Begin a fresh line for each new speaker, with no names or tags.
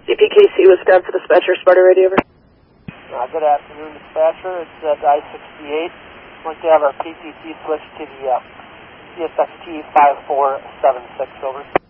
DPKC was down for dispatcher, Sparta radio over.
Good afternoon, dispatcher. It's I-68. I'd like to have our PTC switch to the CSXT 5476 over.